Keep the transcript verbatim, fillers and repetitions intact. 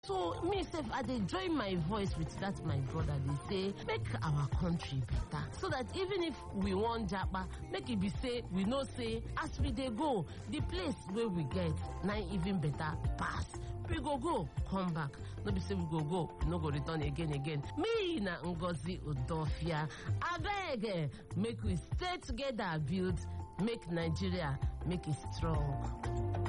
So me sef I dey join my voice with that my brother dey say make our country better so that even if we wan japa make e be say we know say as we dey go the place wey we get na even better pass. We go go come back no be say we go go we no go return again again. Me na Ngozi Udofia abeg make we stay together build make Nigeria make it strong.